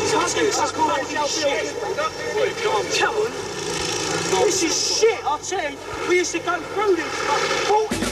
Come on. This is shit, I tell you. We used to go through this for 40